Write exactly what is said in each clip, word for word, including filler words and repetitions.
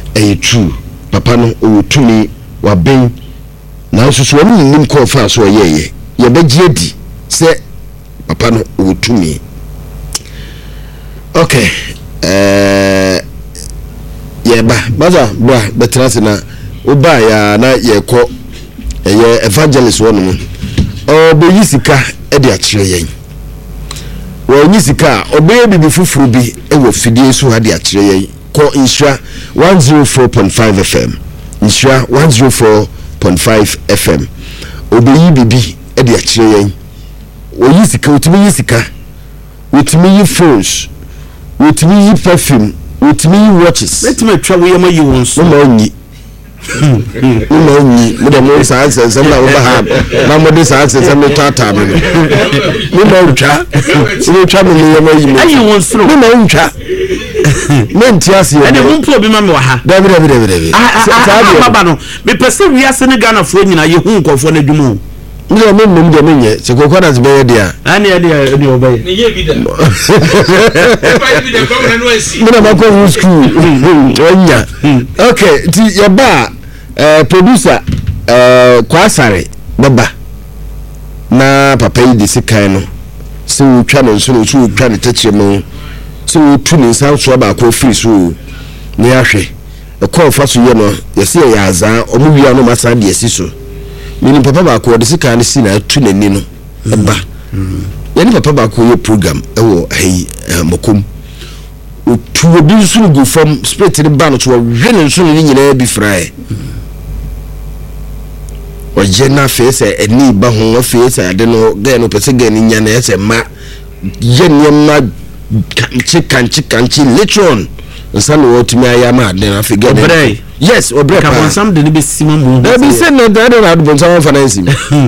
ɛyɛ true papa no ɔtumi waben na nso so wɔn nim kɔ fa so ɔyɛyɛ yɛbɛgye adi sɛ papa no ɔtumi okay eh yɛba baza bra betrase na oba ya na yɛkɔ ɛyɛ evangelist wɔ no mu ɔbɛyi sika ɛde akyerɛ yɛn wɔnyi sika ɔbɛyɛ bibi fufuru bi ɛwɔ fidie so ha de akyerɛ yɛn kɔ Insura one oh four point five F M Insura one oh four point five F M obeyi bibi e de akyire yen oyi sika otimi yi sika otimi yi phones otimi yi perfume otimi yi watches letime twa we yama yi won so ma onyi ma onyi me de mo sa access na wo ba ha na mo de sa access na tata me me ma ntwa me twa me yama yi me ayi won so me ma ntwa me ntiase e de mo po bi ma me wa ha dabi dabi dabi dabi sa baba no me pese wiase ne Ghana fo nyina ye hu nkofo na dwumu mi o mem de menye se kokwa na zebe dia ani e dia ni obey ni ye bi da ba bi da ko na no asi mi na ko school onya okay ti ya ba eh producer eh Kwasare baba na papa yi de sikan no se utwa no so no so utwa ne techie mo se utu ni san so ba ko free so ni ahwe e ko fa so ye no ye se ya azan omu wi anu masa de asi so mini papa ba ko de sika ne si na atu nani no ba ye ni papa ba ko ye program e wo ayi mokom otu obi so go from spirit ni ba no so hwe ne so ni nyina bi frae o je na face eni ba ho face ade no ga no pese ga ni nya na ese ma ye ni ma kanchi kanchi kanchi lechon nsan wo tumi ayama ade na fe ga yes obre ka bon sam de ni be sima mu da bi se na da da bon sam finance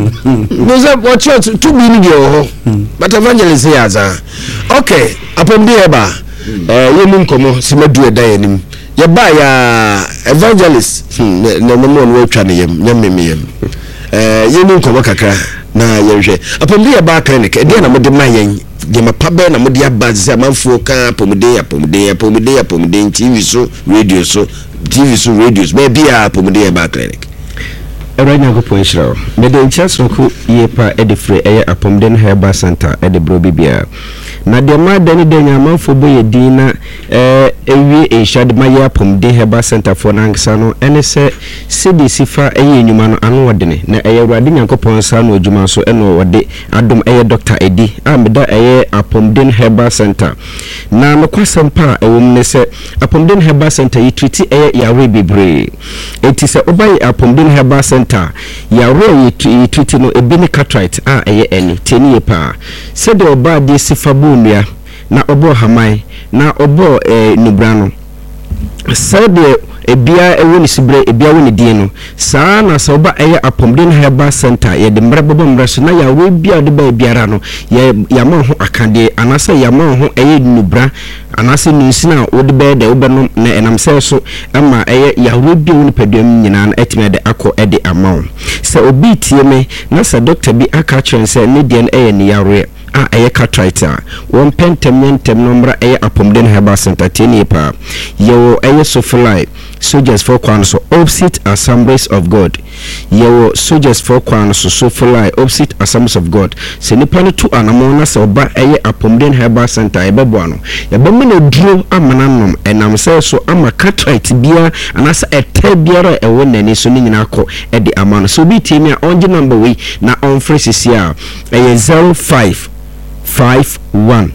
no se what church two bi ni de ho but evangelist ya za okay apom de ba eh ye mu nkomo simadu eda yanim ye ba ya evangelist na mo mo no atwa ne yam nyameme yam eh ye mu nkomo kakra na ye hwe apom de ba clinic e de na mo de ma yen de mapabe na mo de abaze amanfo kan apomde apomde apomde apomde T V so radio so T V so radios be bia apomde ba clinic Eranya go po shiro me de nchaso ko yepa edifre eye apomden Herbal Center ede bro bibia na de ma dani de nyamanfo boye dina eh ewie ehad maye apomden Herbal Center for nanksa no ene se cd sifa eye enwuma no anu wodene na eye urade nyankopon sa no adwuma so ene wode adom eye Doctor Edi ameda eye apomden Herbal Center na no kwasempa ewom ne se apomden Herbal Center yitriti eye yawe bebre eti se obaye apomden Herbal Center ya ro yitriti no ebini cartwright a eye eni teni yepa se de oba de sifa bonua na obo hamai na obo eh, nubrano se de ebia ewo ni sibre ebia wo ni die no saa na so ba eye apomden Herbal Center ye de mrebobo mreso na ya we bia de ba biara no ye ya ma ho akade anase ya ma ho eye nubra anase nusina wo de ba de wo benom na enam se so ama eye ya we bia wo ni padum nyina na etime de akọ ede ama se obi tie me na se doctor bi aka kyen se ne die eye ni yare a eye cartwriter won pentem yentem nombra eye apomden Herbal Center teni pa yo eye sofly soldiers for kwan so opposite Assemblies of God yo soldiers for kwan so sofly opposite Assemblies of God se nipa no tu anamo na se oba eye apomden Herbal Center ebe bo ano ya be me no duro amananom enam se so ama cartwriter bia anasa ete biara ewo nani so ni nyina akọ ede amano so bi timi a onje number we na on fresh sia eye zero five five one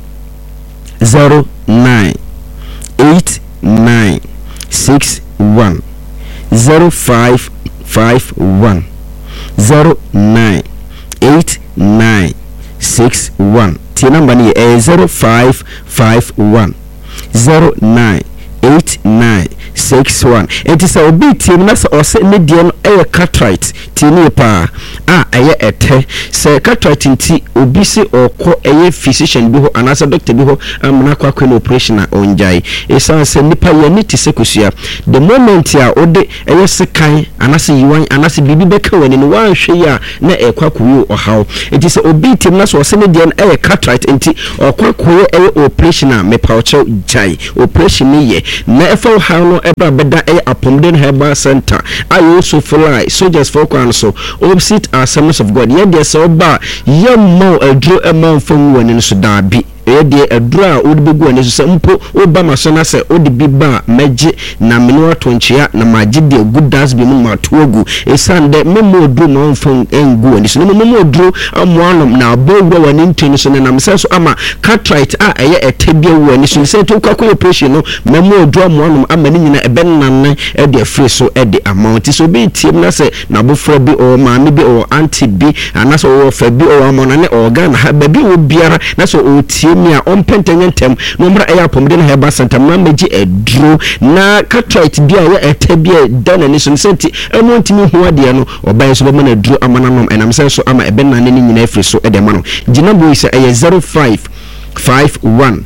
zero nine eight nine six one zero five five one zero nine eight nine six one. T number ni eh zero five five one zero nine eight nine six one. It is a bit team na se ose ne die no e cartwright tini pa a eye ete se cartwright nti obi se okọ eye physician bi ho anasa doctor bi ho amna kwa kwa operation a onjai esa se nipa ye ni ti se kusua the moment ya ode eye sekan anasa yiwan anasa bibi beka wani no wan hwe ya na e kwa kuyo ohaw it is a obi team na se ose ne die no e cartwright nti okwa kuyo eye operation a me pa oche jai operation ni ye na efa how no bra beda e Apomden Herbal Center ayo so fly soldiers for kwan so opposite Assemblies of God ye de se oba ye mo adro emon fam wani so da bi e de adro a odi begu ani so mpo oba maso na se odi bi ba meje na meno atonchia na maji de good dance bi mu matogu e sande memo odro mo fam engu ani so memo odro amoanom na abogwa wani ntini so na mse so ama cartwright a eye etebia wani so se to kwakọ operation no memo odro amoanom amani nyina eben nan e de free so e de amount so be tiem na se na bofra bi o maami bi o auntie bi anaso o fa bi o amonane organ ha ba bi o biara na so o tiem ya on pentanyentem no mra e Apomden Herbal Center ma meji edro na cartwright bi a ye etebia dan ni so senti amount mi ho ade no oban so be na edro amananom enam se so ama eben nan ni nyina free so e de ma no gina boy se e zero five five one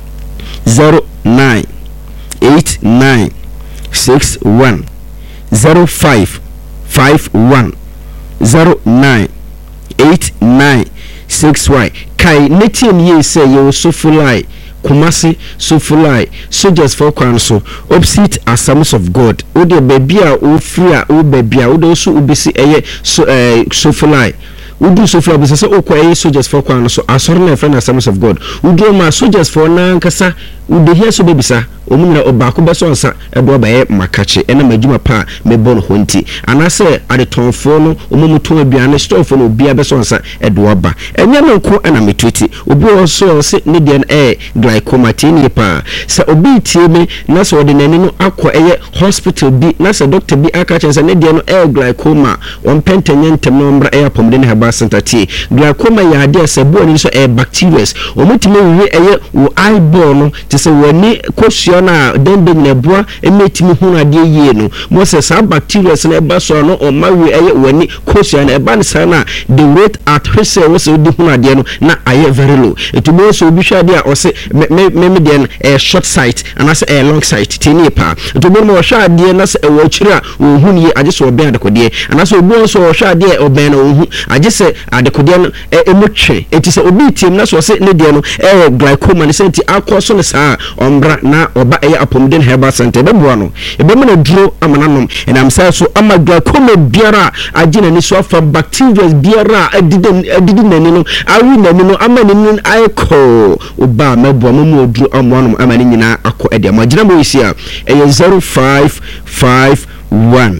zero nine eight nine six one zero five five one zero nine eight nine six one kai netiem ye say you so fulai Kumasi so fulai soldiers for kwan so opposite Assemblies of God o de baby a o free a o baby a o do so ubisi eye so eh so fulai udu so fulai bisa so okwa eye soldiers for kwan so asori na friend Assemblies of God udu ma soldiers for na nkasa ude here so bebisa omunyina obako beso nsa edo ba ye makache ena madwuma pa mebon honti anase adetonfo no omumuto aduane stofo no obia beso nsa edo ba enya nko ena metwiti obi oso se ne de e glaucoma tini pa se obi tieme na so de nani no akọ eye hospital bi na se doctor bi aka chense ne de no e glaucoma on pentanyentem no mbra e Apomden Herbal Center ti glaucoma ya de se bo ni so e bacteria omutime wi eye wo eyeball no se wani kosua na dende nebua emetimi hunu ade yie no mo se sa bacteria na eba so no o mawe eye wani kosua na eba nsa na the rate at which we se di hunu ade no na aye very low etubo so obi hwa ade a o se me me de a short sight and as a long sight tini pa etubo mo hwa ade na se e wo chiri a wo hunu ye age so oben adekode and as obi so hwa ade oben na wo hu age se adekode no emotwe eti se obi tim na so se ne de no e glaucoma ne senti akoso ne sa ombra na oba eye Apomden Herbal Center beboa no ebe me na duro amananom enam say so ama glaucoma biara agina ni so afa bacteria biara adidi adidi nani no awi nani no ama nani aiko oba meboa mo duro amananom ama ni nyina akọ ede ma gina mo isi a eye zero five five one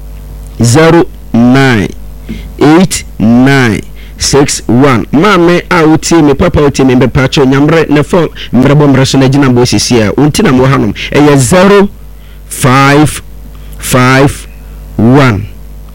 zero nine eight nine six one mame a uti me papa uti me bepacho nyamre ne fo mrebo mreso na gina bo sisi a unti na mo hanom eye zero five five one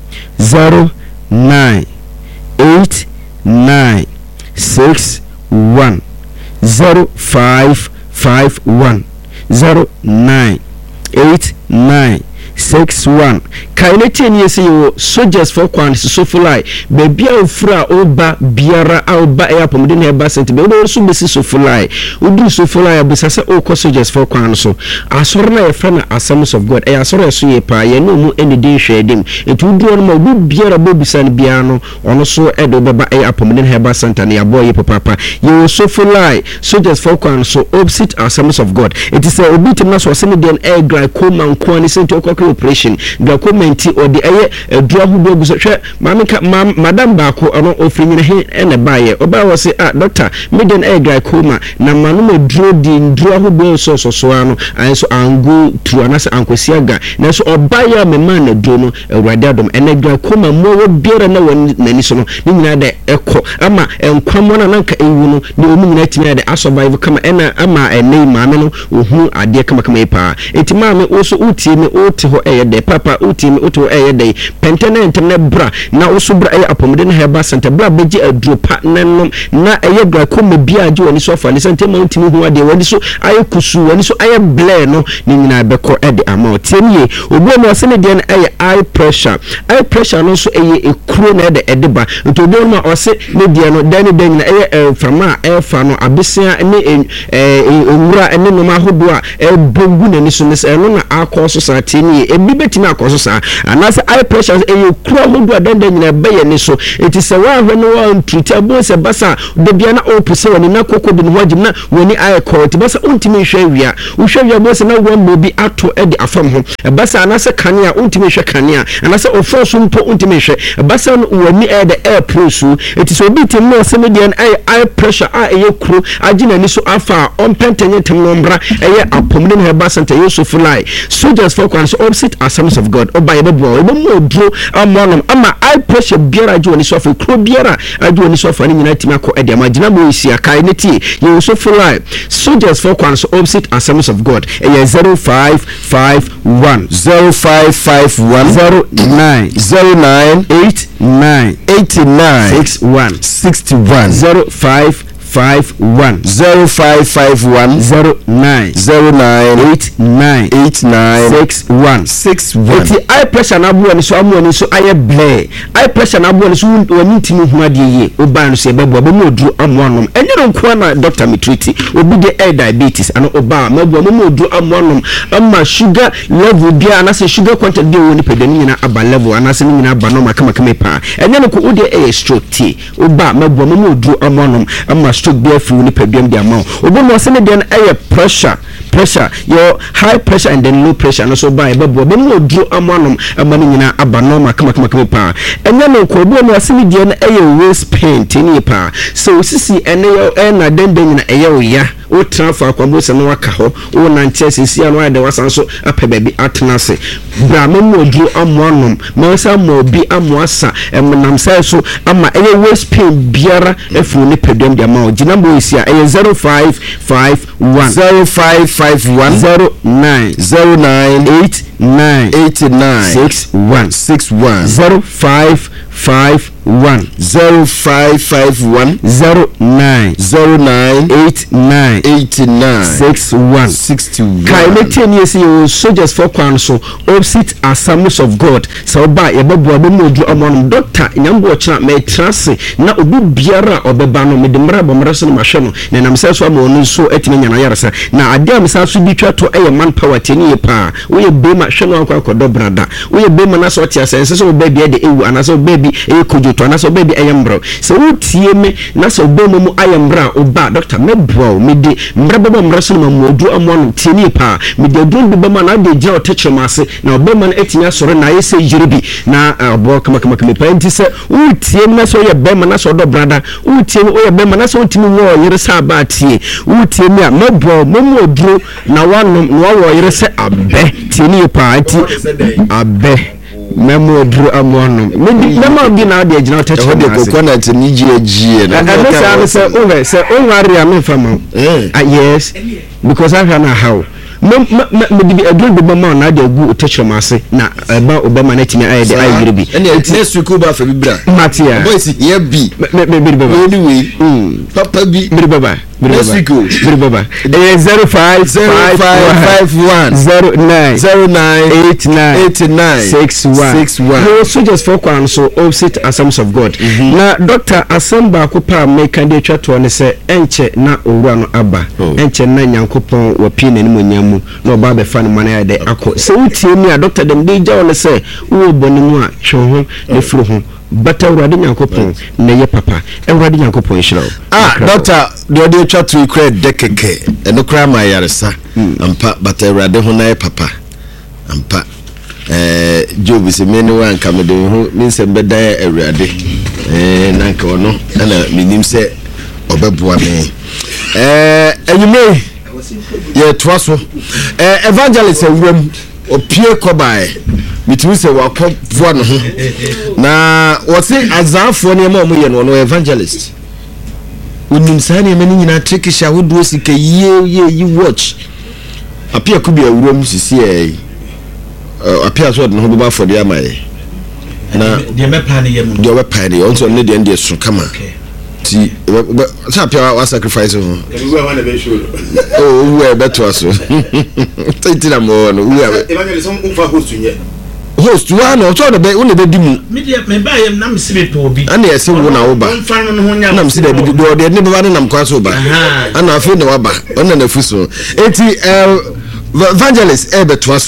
zero nine eight nine six one zero five five one zero nine eight nine six one kaineti ni yesi yo soldiers for kwan so fulai baby a ofura oba biara a oba e Apomden Herbal Center be o so besi so fulai udu so fulai abisa se o ko soldiers for kwan so asoro na ye fa na Assemblies of God e asoro so ye pa ye no mu eni din hwedim etu udu no ma udu biara bo bisa ne biara no ono so e do baba e Apomden Herbal Center na ya boy ye papa ye so fulai soldiers for kwan so opposite Assemblies of God it is a obitim na so se ne den e glaucoma nko ni senti okwa operation glaucoma nti odi eye edura hudo guso hwe mamika madam baako ono ofri nyina he ene baaye oba wo se ah doctor meden e glaucoma na manu meduro di ndura hudo so so so ano anso angu tru anase ankosiaga na so obaya me man na duro no ewrade adom ene glaucoma mo wo biara na woni nani so no ni nyina de ekọ ama enkwamo na nanka ewu no ni omu nyina timi de asurvive kama ena ama ene maame no ohu ade kama kama epa enti maame oso utie me ote ho eye de papa uti me oto eye de pentene ntem bra na oso bra eye Apomden Herbal Center bra beji adropa nanom na eye glaucoma bia age woni so fa ne sente ma ntimi ho ade woni so aye kusu woni so aye blare no ni nyina beko ede ama tiemie obo no se ne de na eye eye pressure eye pressure no so eye ekuro na ede edeba nto obo no ose ne de no dani dani na eye frama eye fa no abesia ne eh onwura ene no ma hodo a e bogu na ni so ne se no na akọ so sa tiemie ebi betimi akoso sa anase high pressure e kura hodo adanda nyina be ye ne so enti se wa hwe no wa ntruti abo se basa de bia na opuse woni na kokko bi no hwagim na woni aye court basa untimi hwe awia uhwe awia bo se na wo mobi ato e de afam ho basa anase kanea untimi hwe kanea anase ofo so mpo untimi hwe basa no woni e de air prosu enti so obi tim no se me de high pressure a e kuro agina ni so afa on pentenye tem no mbra e apomne no basa nta Yusuf Lai soldiers for kwans opposite Assemblies of God oba ye bebo obo mo dro amonom ama high pressure biara aju oni so fa kuro biara aju oni so fa ni nyina tim akọ e de magina mo isi akai ne tie Yusuf Lai soldiers for kwans opposite Assemblies of God e zero five five one zero five five one zero nine zero nine eight nine eight nine six one six one zero five five one zero five five one zero nine zero nine eight nine eight nine six one six one. Eti high pressure na buo ni so amu ni so aye bleh high pressure na buo ni so woni ntimi hu ade ye oba no se bebo be mo duru amu anom enye no nko na doctor mitriti obi de air diabetes ano oba mabu mo duru amu anom amma sugar level bia na se sugar content de woni pedani nyina aba level ana se nyina aba no makama kama pa enye no ko ode air stroke ti oba mabu mo duru amu anom amma stroke be free ni pedam dia ma obo mo se ne den air pressure pressure your high pressure and then low pressure no so by bebo be mo duru amu anom amma ni nyina aba no makama kama kama pa enye no ko obo mo se ne den air waist pain tini pa so sisi ene yo na den den nyina aye oya o transfer kwabo se no waka ho o na nche sisi anu ade wasan so apɛ baabi atena se bra me mo duru amu anom me sa mo bi amu asa emnam sai so ama aye waist pain biara efu ni pedem dia ma o gina bo isi aye zero five five one zero five five one zero nine zero nine eight nine eight nine six one six one zero five five one zero five five one zero nine zero nine eight nine eight nine six one sixty one. Kaimeti ni esi yo soldiers for kwan so opposite Assemblies of God so ba ye bebo abo mo du amon doctor nyambo ochina me trance na obi biara obeba no me de mra bomra so no mahwe no na nam se so ama onu so etime nyana yaresa na ade am sa so bi twa to eye man power teni ye pa wo ye be ma hwe no akwa akodo brada wo ye be ma na so tia sense so be bi de ewu ana so be bi e kojo to ana so be bi eyembro so wo tie me na so be mo ayembra oba doctor me bro me de mra bebo mra so no mo du amon teni pa me de dun be ma na de je o teche mase na obe ma na etinya soro na ye se yiribi na abo kama kama kama pa nti se wo tie me na so ye be ma na so do brada wo tie me wo ye be ma na so timi wo yire sa ba tie wo tie me a me bro mo mo duro na wano na wo yire se abe teni pa nti abe memo dru amono memo bi na de gina teche de coconut ni gie gie na na say say over say onware am fama ah yes because I na how me me bi adru bi mama na de gu teche mase na ba obama na timi aye de aye yiri bi next week ba fa bi bra matia boys here bi me me bi baba anyway papa bi bi baba next week bi baba zero five five one zero nine zero nine eight nine eight nine six one six one no soldiers for kwan so opposite Assemblies of God na doctor Asamba ko pa me kan de twa to ne se enche na owura no aba enche na nyankopon wa pi na nimu nyamu na oba be fa ne mane ya de akọ se utie mi a doctor dem de jaw ne se wo boni mu a hwe ho ne furu ho bata urade nyankopon na ye papa urade nyankopon hira ah doctor de ode twa to ikra de keke eno kra ma yaresa ampa bata urade ho na ye papa ampa eh job se me ne wan kam de ho min se beda urade eh na ka ono na minim se obeboa me eh enyume ye twaso eh evangelist awuram opie kobae mitimi se wakọ voa no ho na wose azanfo ne ma omoye no no evangelist unim sane me nyina trekisha wodo sika ye ye yi watch apia kubi awuram sisi eh apia so no ho ba for dia mai na de me pa ne yem de we pa ne onso ne de de so kama ti sa apia wa sacrifice ho we wa na be show oh we beto aso titira mo no we evangelist on fa host nye host wa no to de be one be di mu media me ba yem na me sibe to obi ana ese wo na wo ba mfa no ho nya na me se de bi do de ne be ba ne nam kwa so ba ana afi ne wa ba ona na fuso eti evangelist e beto aso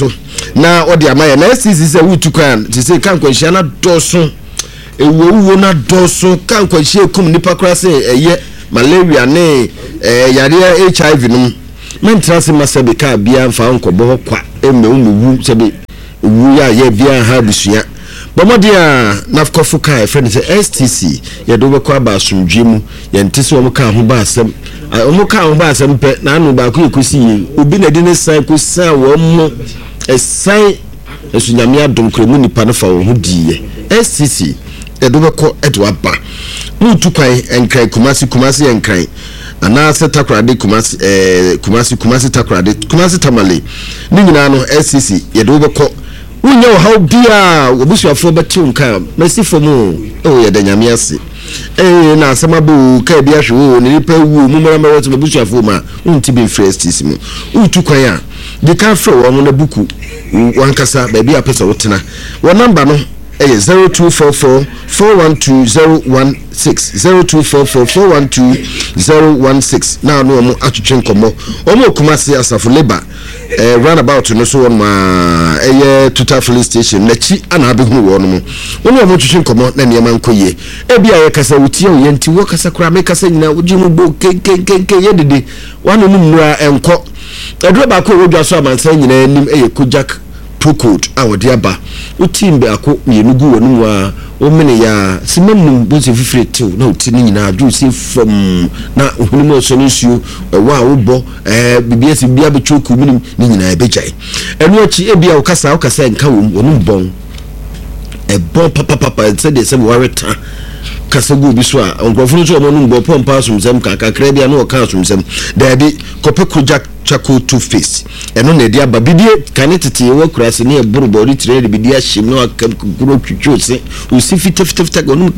na odi amaya na S T C say wutu kan ti say kan kwanhia na doso ewuwo na doso kan kwanhia kum nipa kra say eye malaria ne eh yare H I V num mentra se masabe ka bia mfa nkobo kwa emme umu sebe wu ya ye bia ha busua bomodia nafkofu ka friend say S T C ye do be kwa ba asumdwemu ye ntese wo ka ho ba asem wo ka ho ba asem pe na anu ba ko ekusi yi obi na di ne sai ko sai wo mo esai esunyame adom kremu nipa no fa wo ho diye S T C ye do be ko edo aba mutu kwai enkrai kumasi kumasi enkrai ana se takrade kumasi eh kumasi kumasi takrade kumasi tamale ni nyina no S C C ye do be ko unya how bia obusuafo betu nka mesifo mu o ye da nyame ase eh na asemabu ka bia hwe ni nipa wu mu mara mara to obusuafo ma unti bi fresh tis mu utu kwan a de ka fre wo no na buku wankasa ba bia pesa wotena wo number no eh zero two four four four one two zero one six zero two four four four one two zero one six na no mo atwetwe nkomo omo kumase asafo labor eh roundabout no so on ma eh total filling station na chi ana abehu wo no mo wono mo twetwe nkomo na niam ankoye e bia ye kasa wutie o ye nti wo kasa kra me kasa nyina wo mu bo kenkenkenke ye dede wano no mmura enko edro ba ko wodwa so amansa nyina anim eye kojak procode awode aba utimbe ako yenugu wonu wa o mene ya simamnu bonse fifire tew na uti ni nyina adu se from na ohunimo so nsuo wa wo bo eh bibia se bia be choku minim ni nyina ebejai enu achi ebia wo kasa wo kasa nka wo wonu bon e bon papa papa se de se wareta kasa gu bi so a onkrofunu so mo nu bo pompa asumsem kakakra bia na wo ka asumsem da bi kope kujak chako toothpaste eno na dia babidie kanetete wo kurase ne eburu body trade bidia shim no akakuro twitwose usi fite fite fite gonu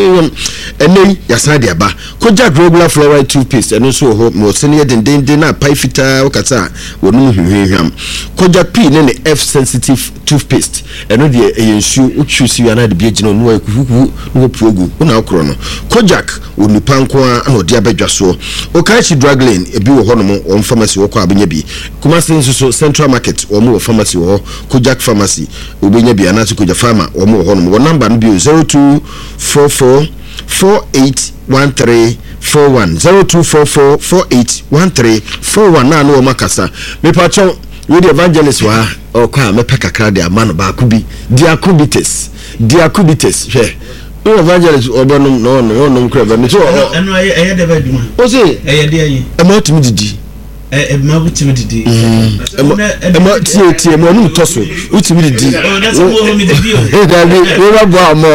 ene yasa dia ba kojak regular fluoride toothpaste eno so ho mo se ne den den na pai fita wakata wonu hwehwehwam kojak P ne ne F sensitive toothpaste eno de eyensu utwusi yana de bia gina no akukuku no progu una okro no kojak onipa nko a na odi abadwaso o kachi drug lane ebi wo hono mo on pharmacy wo kwa abenya bi kumase nso Central Market wo mo pharmacy wo kojak pharmacy obenya bi anase kojak pharma wo mo hono mo number no bi zero two four four four eight one three four one zero two four four four eight one three four one na no wo makasa me pacho we the evangelist wa o kwa me pekakra de amano ba kubi diacubites diacubites hwe o evangelist obanum no no no nkra ba me so eno aye aye de ba djuma o se aye de aye e ma timi didi eh e ma butimi didi e ma tie tie mo nu toso utimi didi oh that's mo mi didi e da bi we ba bo amo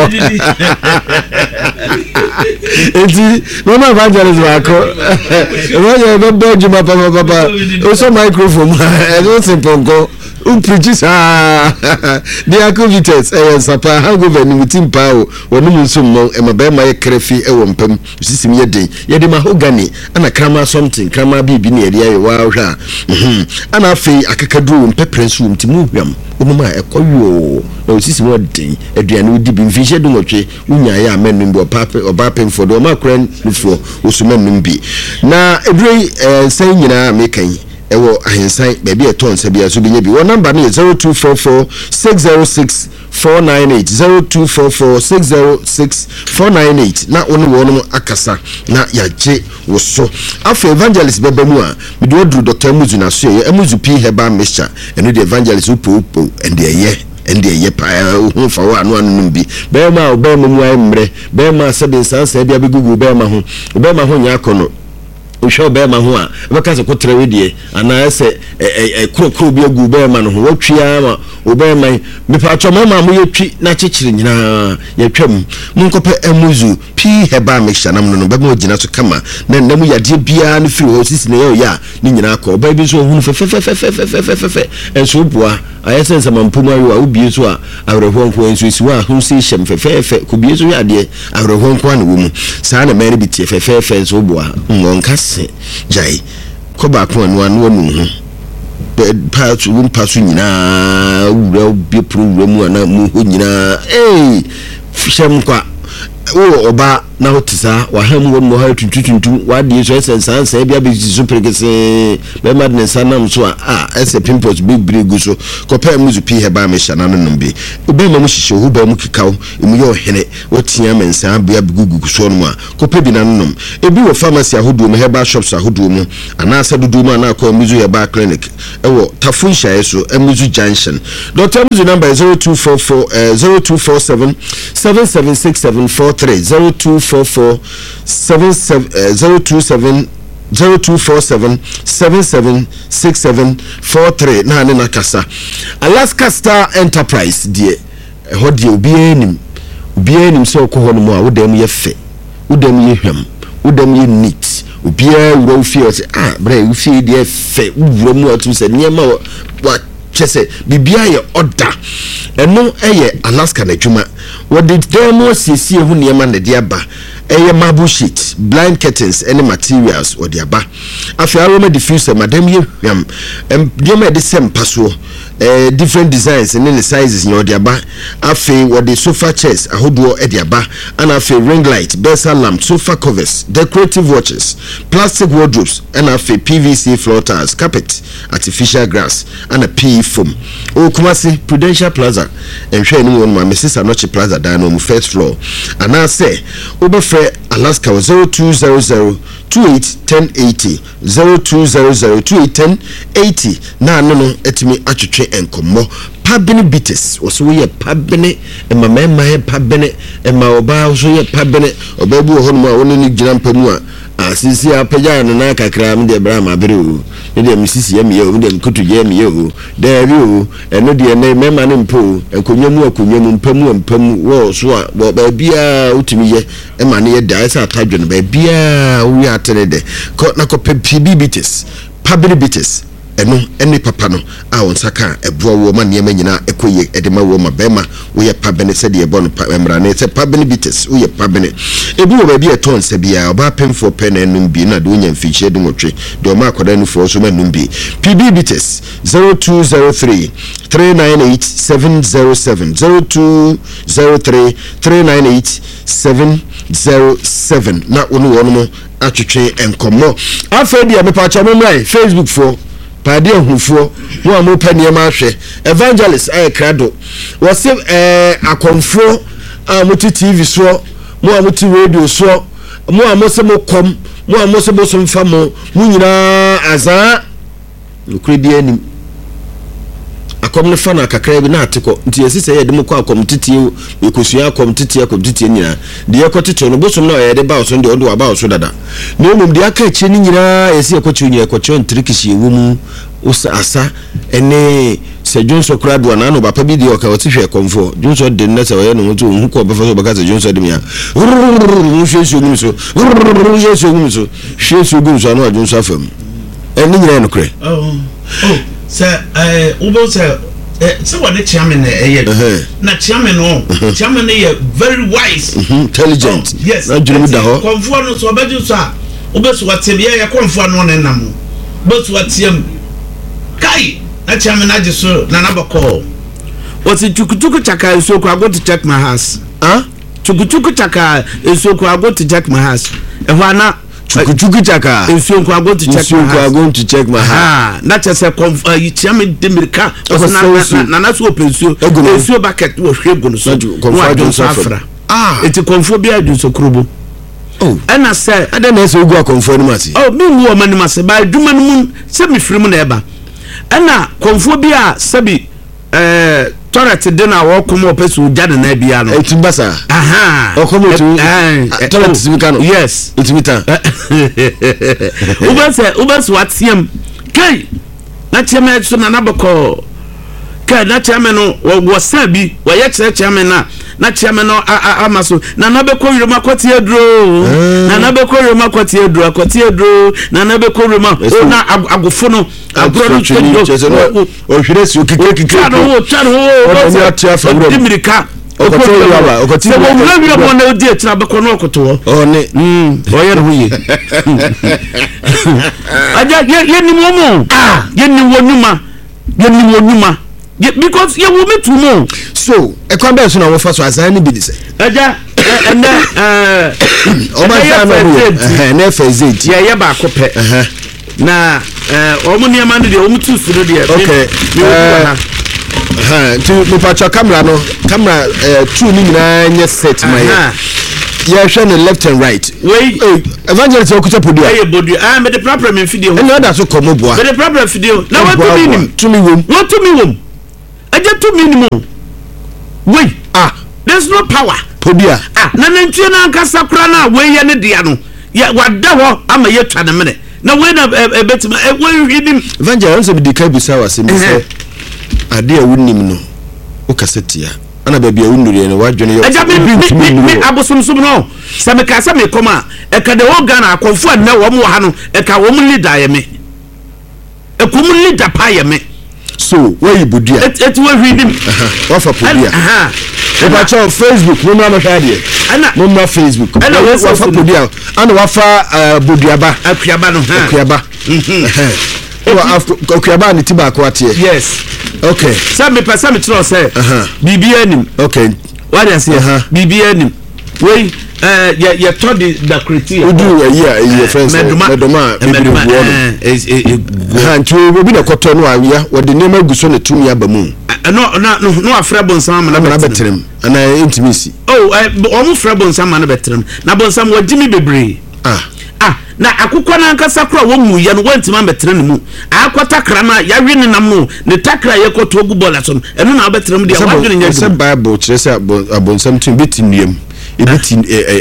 enti no ma evangelist wa ko e ma bo djuma papa papa o so microphone e no simple go um preaches ah the activities eh sapa hangover ni mutim pa o wonu munsum mo e mabe ma ye krefi e wo mpam sisim ye den ye de mahogany ana krama something krama bibi na area ye wa hwa mhm ana afei akakadu mpeprensu mtimu hwam onuma ekoyo na sisim wo den aduane odi bi mfihye do nwotwe unya ya amenu bi opape obapen for do makran nufo osumanu bi na edrei eh san nyina mekan ewo ahensan baby eton se bia so binye bi one number no zero two four four six zero six four nine eight zero two four four six zero six four nine eight na onu wonu akasa na yaje wo so afa evangelist bebamu a me do dru Doctor Muzu na so ye Muzu P herbal mixture eno the evangelist upo upo and the ye and the ye pa hu fa wa anu anu bi be ma obe mu ai mre be ma se bin san se bia be gugu be ma ho be ma ho nya kono usho be ma ho a beka se kotre wedie ana se e krokro bi agu be ma no ho watwia ma obe ma me pa cho ma ma mo yetwi na chechire nyina yetwam mu nkope Muzu P heba mixture na no be ma gina so kama na na mu yade bia no firi ho sisi na ye ya ni nyina ko ba bi so hu fe fe fe fe fe fe fe fe enso bua ayesen sama mpuma yo a obi so a awreho nko enso isi wa hu si hyem fe fe fe ko bi so ya de awreho nko an wo mu sa na meri bi tie fe fe fe enso bua ngonka jai ko ba ko anu anu nu ho pa tu won pa su nyina wura bi program ana mu ho nyina eh fishem kwa o oba na otisa wa ham won mo ha tuntuntuntum wa de so sensan san bia be so prekese be mad ne sanam so a ese pimples big big gu so ko pa mu zu pi he ba me hya na no be obe ma mu hihye hu ba mu kikaw emu ye ohene wotia mensan bia gugu so no a ko pa bi na no ebi wo pharmacy ahodo mu heba shops ahodo mu ana asa dudu mu ana ko muzu ye ba clinic ewo tafun hya so emuzu junction doctor muzu number zero two four four zero two four seven seven seven six seven four three zero two four four seven seven zero two seven zero two four seven seven seven six seven four three na ne nakasa Alaska Star Enterprise die ho die obi enim obi enim so ko ho no mu a wodam ye fe wodam ye hwam wodam ye neat obi a wuro fi o se ah bra you fi die fe wuro mu atum se niema wa chese bibia ye order eno eye Alaska na dwuma wodi demo siesie hu niema na dia ba eye marble sheet blind curtains any materials or dia ba afi aroma diffuser madam ye hwam diema de sem paso eh different designs and the sizes in dia ba afi wodi sofa chairs ahodo e dia ba ana afi ring light besa lamp sofa covers decorative watches plastic wardrobes and afi P V C floor tiles carpet artificial grass and a P E foam o Kumasi Prudential Plaza enhwe ni won ma Missus Anochi Plaza dan no first floor ana say obefre Alaska zero two zero zero two eight one zero eight zero zero two zero zero two eight one zero eight zero na no no etimi atwetwe enkomo pabene bites wo ye pabene ema mema he pabene ema oba so ye pabene oba bu ho no a woni ni gina mpamu a asisi apagya no na kakra me de bra ma bere o ne de misisi yemi o de nkutu yemi o de ri o eno de ne mema ne mpo enkonwa mu akonwa mu mpamu mpamu wo so a bo ba bia utimi ye ema ne ye da esa atadwe no ba bia wo ya tene de ko na ko bibites pabene bites eno ene papa no a wonsaka eboa wo ma niema nyina ekoye edema wo ma bema wo ye pabene se de ebo no emra na se pabene bites wo ye pabene ebi wo ba bi eton se bia oba pemfo pen enum bi na de wonya mfichie de motwe de o ma akoda no fo so ma num bi pb bites zero two zero three three nine eight seven zero seven zero two zero three three nine eight seven zero seven na wonu wonu mo atwetwe enkomo afedi amepa cha memrai Facebook for pade ahufo mo amu panie ma hwe evangelist ay krado wo se eh akonfo amuti T V so mo amuti radio so mo amose mo kom mo amose bo so mfa mo mo nyina aza okredi anim akom ne fa na kakra bi na ateko nti yesise ye de mo kwa akom titie ekosua akom titie akom titie nyina de ye kotete no bosom na ye de ba so de ondo aba so dada na emum de aka echi ni nyina yesi ekochi nyina ekochi ntrikishi ewu mu usa asa ene se Johnson krado na no ba pa bi de oka otihwe komfo Johnson de na se ye no to hu ko ba fa so ba ka se Johnson de mia hwe so gum so hwe so gum so hwe so gum so na Johnson afam ene nyina no kre oh oh sir eh ubo sir eh so what the chairman eh na chairman no chairman eh very wise intelligent yes na juru da ho konfo no so obeju so a obesu watem ye ya konfo no ne nam obesu watem kai na chairman aje so na nabako what's chukuchuku chaka so ko I go to check my house huh chukuchuku chaka so ko I go to check my house e ho ana chukuchuku chaka ensuo ko ago to check my house going to check my house ah na chese you chairman demirika na na na so pensuo ensuo bucket wo hwegu no so konfo so afra ah eti konfo bia du so krobo oh and I say ada na so gu konfo no mase oh mi wo mani mase ba adwuma no mu se mi firi mu na eba ana konfo bia sabi eh toilet de na wo komo pesu jade na bia no etumbasa aha o komo tu toilet simika no yes etumita ubase ubase watiem kai na tiame so na nabako kai na tiame no wo sabi wo ye kire tiame na na tiame no amaso na nabeko yiroma kwati edro na nabeko yiroma kwati edro kwati edro na nabeko yiroma o na agofo no agoro no o hwire si okike kike no charo o dimirika okoto yawa okoto se wo mwe mo na odi etira beko no okoto o ne mm o ye no ye aja ye ni mo mo ah ye ni wonuma ye ni wonuma because ye wo metu mo so e kwa be so na wo fa so azan ni bi dise aja ɛnɛ ɛɛ ɔba fa no na fa zed yɛ yɛ ba ko pɛ na ɛɛ ɔmo nneɛma no deɛ ɔmo tu su no deɛ okay ha tu mo pacha camera no camera eh two ni nyina nye set my yeah hwe no left and right wey evangelist okuta podia eh bodia ah me the problem in video and other so come boa me the problem video na what to minimum to me wom what to me wom aje to minimum wey ah there's no power podia ah na nantue na nkasa kura na wey ye ne dia no ya wada ho ama ye twa ne mene na wey na ebetima wey hwinim evangelist be dey busa wa se me say ade a wonim no o kasetia ana ba bia wonnure no wadwene yo aja me me abosomsom no se me ka se me koma e ka de wo Ghana akonfo na wo mo ha no e ka wo mo leader ye me e ko mo leader pa ye me so where you bodia et et wo hwinim wa fa podia aha e ba cho Facebook mo na no hwa de ana mo na Facebook ana wa fa podia ana wa fa bodiaba akuaba no ha akuaba mhm wa akuaba ni tiba ko atie yes okay some me person me tro say bibia anim okay what you say bibia anim we eh ya ya to the the criteria udu we ya your friends medoma medoma eh ha ntu obi na koto no awia wo de nema guso na tumi aba mu no no no afra bonsam na betrem ana intimacy oh omo fra bonsam na betrem na bonsam wagimi bebre ah ah na akukọ na nkasa kra wo mu ye no wantima betre ne mu akwata kra na ya hwe ne nam no ne takra ye koto ogu bola so eno na betre mu de wadwene nya se bible kire se abonsam tin betinuem ebeti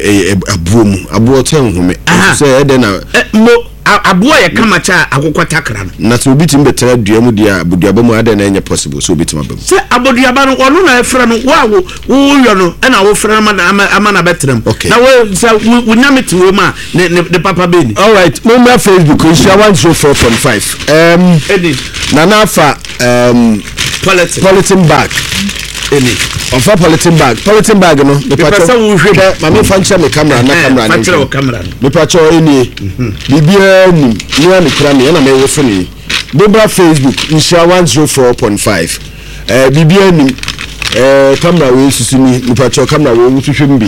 abuom abo ten home se e de na mo abo ye kama cha akukọ takra no na so obitim betre duam de abuduaba mu ade na enye possible so obitim abam se abuduaba no ono na efra no wa wo wo yo no e na wo fra na ama na betrem na wo se wunyameti wo ma ne ne papa beni all right mo na Facebook nsha one oh four point five um edi na na fa um politin politin bag eni ofa politin bag politin bag no me pa cho ma me fa ncha me camera na camera na fa camera me pa cho eni bibia ni ni ani kra me na me wo so ni bobra Facebook nsha one oh four point five eh bibia ni eh camera we susu ni me pa cho camera we susu mbi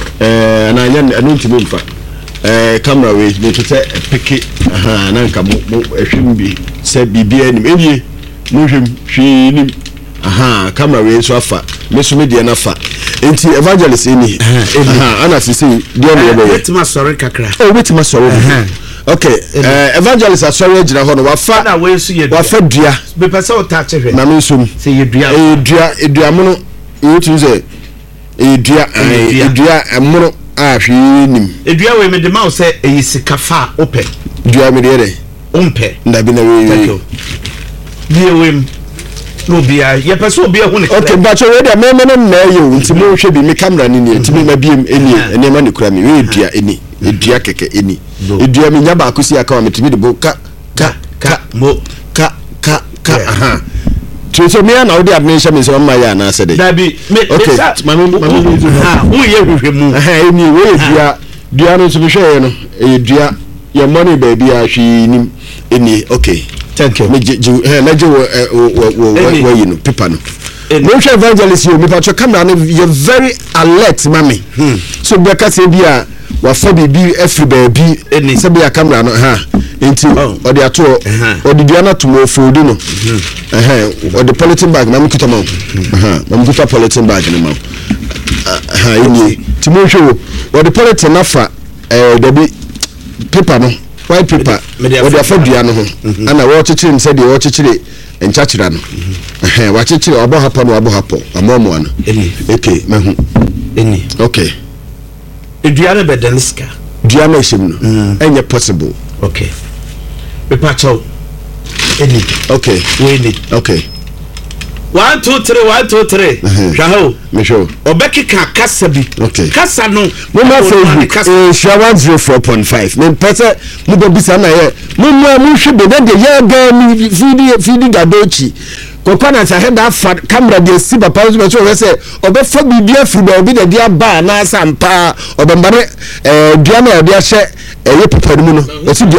eh na anya anu ntimi mfa eh camera we me to say pick aha na nka mo ehwem bi say bibia ni eni mo hwem hwi ni aha camera we so afa me so me de na fa enti evangelist eni aha ana se say de na yebo wetima sorry kakra oh wetima sorry okay eh evangelist sorry agina ho no wa fa na we so ye wa fa dua be pese o ta chehwe na me so se ye dua eh dua e dua mo no e tu say e dua e dua mo ah hwi nim edua we me de ma o se e sikafa ope dua me de ompe ndabi na we die we no bia ye person bia hu ne okay but we dey me me na yo nti mo hwe bi me camera ni ni nti me ma biem eni ene ma ne kura me we dua eni edua keke eni edua me nya ba akosi aka wa me timi de bo ka ka ka mo ka ka ka aha so me na odi admin me so ma ya na se de dabi me okay mami mami ha hu ye hwehwe mu aha eni we dua dua no so me hwe no e dua your money baby a hwi nim eni okay thank you me je eh na je wo wo wo you know paper no no show evangelist you me pa cho camera no you very alert mami so be ka se bi a wa fa bibi every baby se be a camera no ha enti o de ato o de dua na to mo fold no eh o de politin bag na mkuta ma ha na mkuta politin bag no ma ha yini ti mo show o de politin na fa eh da bi paper no white paper o de afa dua no ho ana wo chichire nse de wo chichire enchachira no eh wa chichire obo hapo no obo hapo amomo no okay mehu eni okay edua na bedaniska dua na him no enye possible okay pepacho eni okay we ni okay one two three one two three shaho me show obeki ka kasa bi okay kasa no mo ma Facebook eh sha one oh four point five me pese mo bo bisa na ye mo mo mo hwe be de ye ga mi fidi fidi gadochi kokona sa head afa camera de si papa so so we say obefa bibia firi ba obi de dia ba na sampa obembare eh dua na ode ahye eye papa mu no o si dia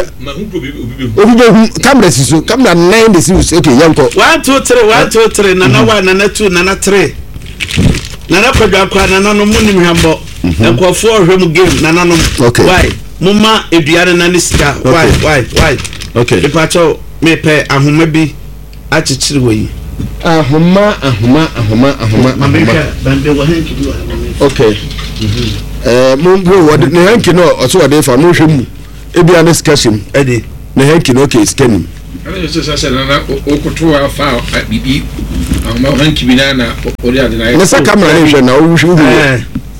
obi be camera si so camera nine de si okay yanko one two three one two three nana one nana two nana three nana kwadwa kwa nana no munim hambo nkɔfo ɔhwɛ mu game nananom why mumma eduane na ne sika why why why okay ipacho me pɛ ahoma bi akyekyere wɔ yi ahoma ahoma ahoma ahoma ahoma bambe wɔ hanki bi wɔ okay eh mo bro wɔ ne hanki no ɔso wɔ de fa mo hwɛ mu ebia ne sika hyem ɛde ne hanki no okay sika nim ana sɛ sɛ sɛ na okoto afa bibi ahoma hanki bi na na ori ade na ne saka kamera ne hwɛ na wo hwɛ wo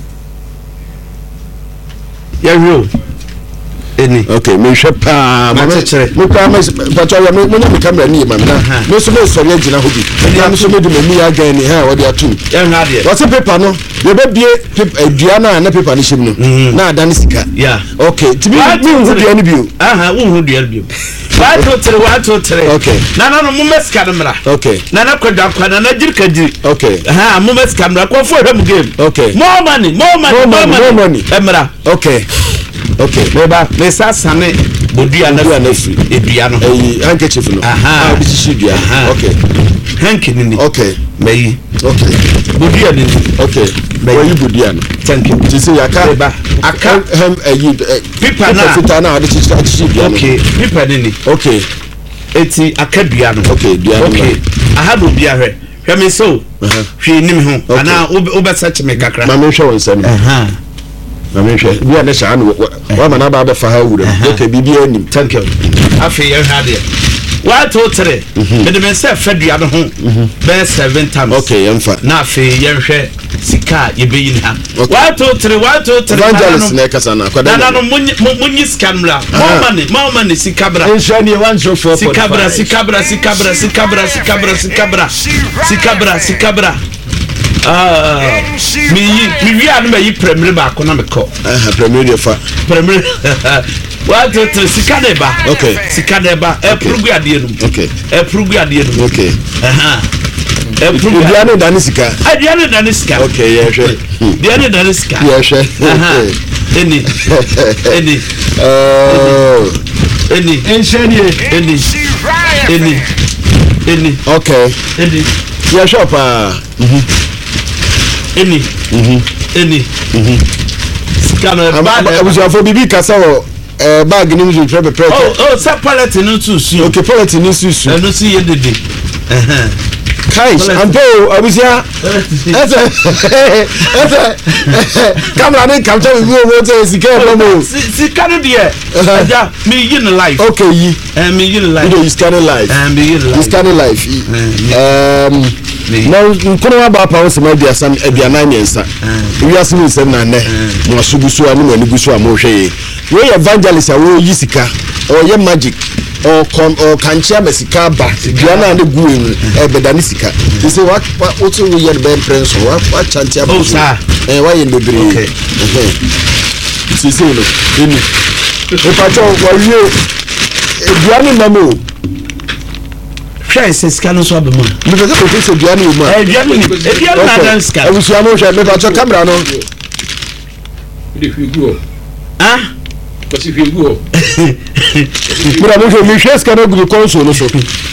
ya ro eni okay me hwɛ pa ma me kwa ma pato ya me nya me camera ni ma na me so me so ya gina ho bi na me so me de me ya gan ni ha wo de atum ya na de what paper no ye be bie adua na na paper ni hyem no na ada ni sika yeah okay tibi ni hu dua ni bio aha wo hu dua bio wa to tere wa to tere okay na na no mo meska no mra okay na na kwadwa kwa na na jirka jiri okay aha mo meska mra ko fo hwam game okay more money more money more money emra okay okay meba me sa sane bodua na dua na free edua no eh handkerchief no aha bi shi dua okay hanky ni okay meyi okay bodua ni okay where you bodua no thank you you see aka meba aka hem eh pipa na fita na ade chichi chichi dua no okay pipa ni okay eti aka dua no okay dua no okay aha do bia hwe hwe me so hwe nim ho ana obe search me kakra ma me hwe won sam aha na me hwe bia na sha no wa ma na ba be fa ha wura okay bibia anim thank you afi ye ha de wa to tere me de me se fadua no ho be seven times okay yemfa na afi ye hwe sika ye be yin ha wa to tere wa to tere evangelist na kasa na kwada na no munyi skamra more money more money sikabra enshani one zero four sikabra sikabra sikabra sikabra sikabra sikabra sikabra sikabra ah mi mi wi anu me yi premier ba ko na me ko eh premier de fa premier wa to to sikade ba okay sikade ba e prugu ade enum okay e prugu ade enum okay aha e prugu dia no dani sika ah dia no dani sika okay yeah hwe dia no dani sika yeah hwe aha eni eni oh eni enshani eni eni eni okay eni yeah shop ah mhm eni mhm eni mhm sikana ba abusuafo bibi kasa wo eh bag ni mu prepare prepare oh oh sa palette no too soon okay palette ni susu eno si ye dede eh kai ampo abusia ese ese camera ni capture we go to sika e mo sika no de aja me yin life okay yi eh me yin life you scan life eh me yin life scan life um no kono wa ba pa wo sema bia sam bia na nyensa wi asem nsem na ne mo asugusu ani mo nigusu a mo hwe ye we evangelist a wo yi sika o ye magic o kon o kanchia mesika ba bia na ne gu en e beda ni sika you say what what you ye be prince what what chantia oh sir eh why you bebre okay you say no ni e pa cho wa ye e bia ni na mo hwɛ sɛ sika no so abɛma me pɛ sɛ ko sɛ bia ni ma eh bia ni eh bia na dan sika abusia mo hwɛ me pa cho camera no de figu ah ko si figu mira mo hwɛ me hwɛ sika no gu console no so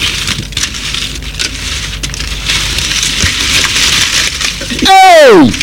hey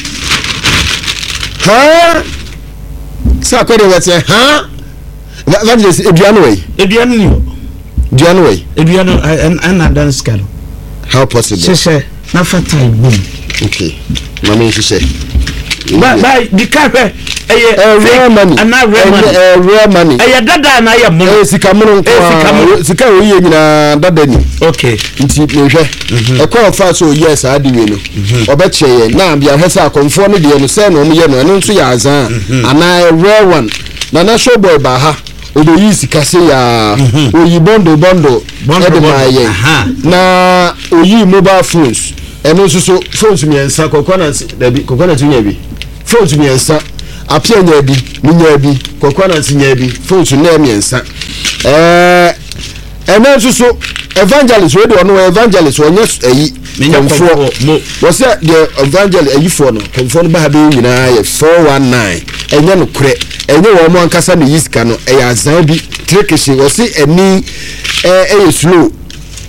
ha sa ko de wete ha evangelist eduano way eduano ni eduano way eduano ana dan sika no how possible sese na fatai boom okay mama sese ba ba di ka hwɛ eye real money ana real money eh real money eye dada na ye mo eh sika mo nko sika wo ye nyina dada ni okay nti me hwɛ e kwa fa so yes adi we no obeche ye na bia hwɛ akonfo no de no se no mo ye no no nso ya azan ana real one na na show boy ba ha odo yi sika se ya oyi bondo bondo bondo ma ye na oyi mobile phones eno nso so phones mi ensa kokona dabi kokona tunya bi phones mi ensa apia nya bi minya bi kokona tunya bi phones na mi ensa eh eno nso so evangelist we do no evangelist onye eyi konfo wo se the evangelist eyi fo no konfo no ba ha be nyina ye four one nine enye no kure enye wo mo ankasa ne yiska no e ya zan bi trickshi wo se eni eh eh slow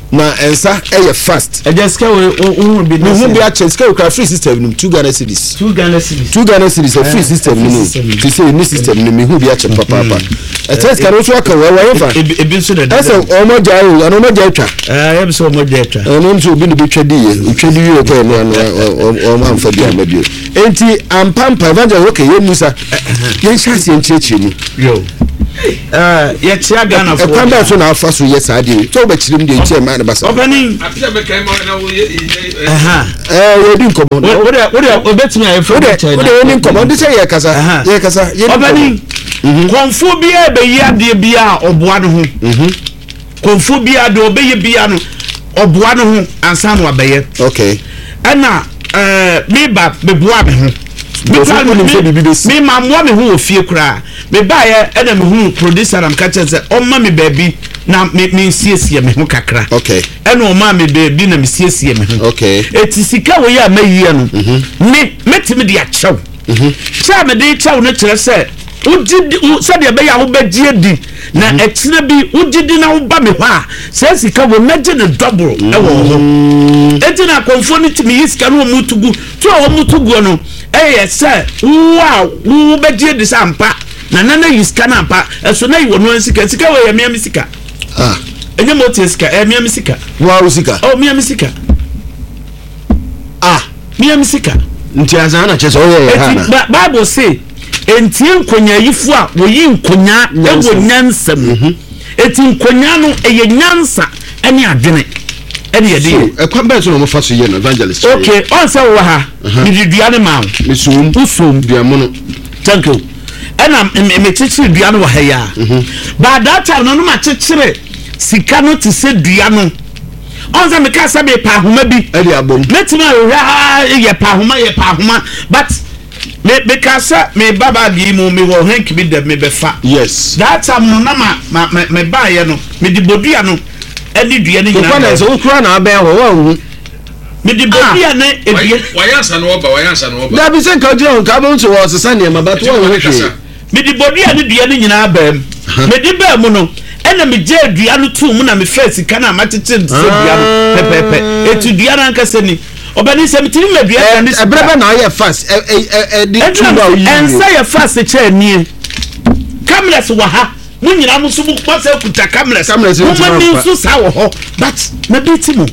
na ensa ɛyɛ fast ɛgya sika wo wo bi no bi a check sika kra free system no two Ghana cedis two Ghana cedis two Ghana cedis a free system no to say ni system no me hu bi a check papa papa ɛtɛ sika no so aka wa wa yefa ebi nso da ɛsɛ ɔmo gya o ano mo gya twa eh yɛ so ɔmo gya twa ɛno nso obi ne bi twadi ye twadi ye ko no ano ɔmo amfa bi ama bi enti ampampa evangel okay ye musa ye chance ye nkyerɛkyerɛ ni yo eh ye tia Ghana for ɛkwan bɛ so na afa so ye saa de so bɛkyerem de nkyɛ ma ne basa opening apia be kai ma na wo ye aha eh ye di nkomo wo de wo de obetumi ayɛ fo de wo de ni nkomo de sɛ ye kasa ye kasa ye opening konfo bia be yi ade bia ɔboa no ho mhm konfo bia de obeye bia no ɔboa no ho ansa no abɛyɛ okay ɛna eh me ba me boa me ho me ma mo me ho ofie kura me ba ye ɛna me hu producer am ka kyerɛ sɛ ɔma me baabi na me me siesie me ho kakra okay ɛna ɔma me baabi na me siesie me ho okay eti sika wo ya mayie no me metime de akyɛw mhm kyɛ me de kyɛw no kyerɛ sɛ ugidi sɛ de be ya wo begye di na ekyina bi ugidi na wo ba me ho a sɛ sika wo megye ne double ɛwɔ ho eti na konfo ni timi sika no mutugu to wo mutugu no ɛyɛ sɛ wo wo begye di sampa na nana yi sika na ampa ɛso na yi wo no sika sika wo yɛ mia mi sika ah enye mo tie sika ɛ mia mi sika wo wo sika oh mia mi sika ah mia mi sika nti azan na kyerɛ sɛ wo yɛ hana Bible say entie nkonya yifu a wo yi nkonya ewo nyansa mu eti nkonya no eye nyansa ene adwene ene yede e kwa ba so no mo fa so ye no evangelist okay on say wo ha ni dua ne ma me sum usum dua mo no thank you ena me chichire dua no wo ha ya ba that time no no ma chichire sika no ti se dua no on say me ka say be pa homa bi e di abom metima wa ye pa homa ye pa homa but me because me baba gi mu me wo hank bi de me befa yes that time no na ma me ba ye no me di bodua no e di dua ni nyina ko na so kura na aben ho wa hu me di bodua na e dua wa yansa no oba wa yansa no oba da bi se nka jira nka bo nso wo sesa ne ma but wo ho hwe me di bodua ni dua ni nyina bam me di ba mu no ena me je dua no tu mu na me face kana ma tete se dua no pepepe etu dua na nka se ni obani se mitimi medua ni ebrebe na ye fast e e di tu ba yi ensa ye fast che nie cameras wa ha mu nyina mu so mu ko se kuta cameras mu mani so sa wo ho but na biti mu